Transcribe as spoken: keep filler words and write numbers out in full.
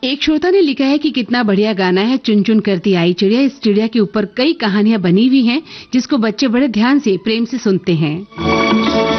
एक श्रोता ने लिखा है कि कितना बढ़िया गाना है, चुन चुन करती आई चिड़िया। इस चिड़िया के ऊपर कई कहानियां बनी हुई हैं जिसको बच्चे बड़े ध्यान से प्रेम से सुनते हैं।